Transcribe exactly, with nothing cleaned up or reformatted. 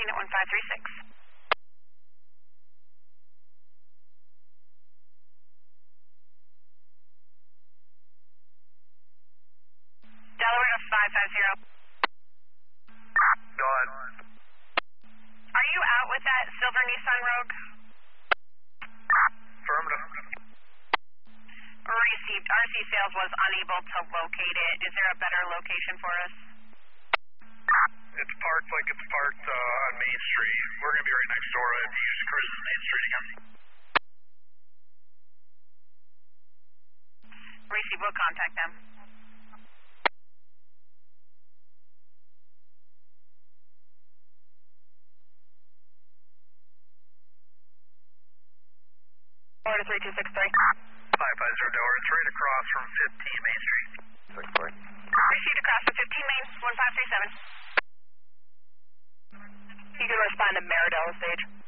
seen at one five three six. Delaware five five zero. Go ahead. Are you out with that silver Nissan Rogue? Affirmative. Received. R C Sales was unable to locate it. Is there a better location for us? It's parked like it's parked uh, on Main Street. We're going to be right next door. If you use Cruises Main Street again. Received. We'll contact them. Four to three two six three. five five zero Delaware. It's right across from fifteen Main Street. six four. Received across from fifteen Main, one five three seven. You can respond to Maradella stage.